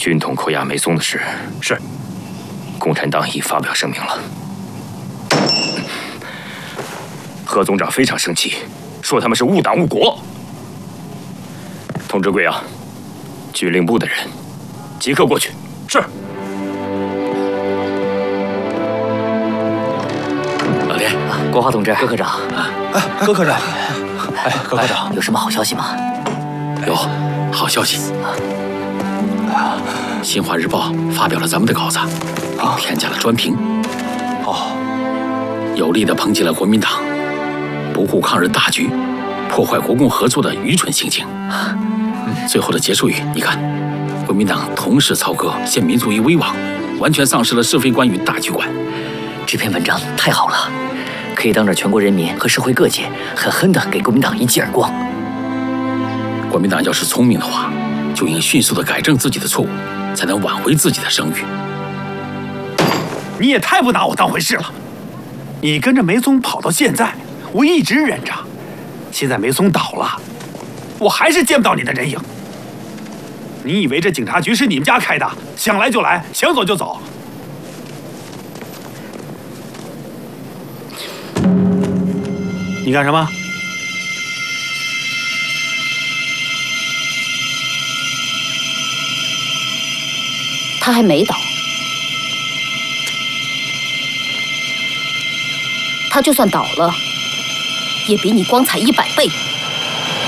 军统扣押梅松的事， 是。 共产党已发表声明了。贺总长非常生气，说他们是误党误国。通知贵阳，军令部的人即刻过去。 是。 老连， 国华同志，葛科长， 葛科长，葛科长， 有什么好消息吗？ 有好消息。新华日报发表了咱们的稿子，并添加了专评。有力地抨击了国民党不顾抗日大局、破坏国共合作的愚蠢行径。最后的结束语，你看，国民党同时操戈，陷民族于危亡，完全丧失了是非观与大局观。 这篇文章太好了，可以当着全国人民和社会各界狠狠地给国民党一记耳光。 国民党要是聪明的话，就应迅速地改正自己的错误，才能挽回自己的声誉。 你也太不拿我当回事了！你跟着梅松跑到现在，我一直忍着。现在梅松倒了，我还是见不到你的人影。你以为这警察局是你们家开的，想来就来，想走就走？你干什么？ 他还没倒，他就算倒了，也比你光彩100倍。